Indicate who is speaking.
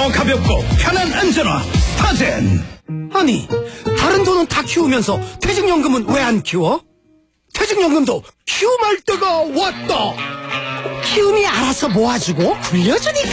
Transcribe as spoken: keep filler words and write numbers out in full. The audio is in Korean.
Speaker 1: 더 가볍고 편한 안전화 스타젠.
Speaker 2: 아니, 다른 돈은 다 키우면서 퇴직연금은 왜 안 키워? 퇴직연금도 키움할 때가 왔다. 키움이 알아서 모아주고 굴려주니까.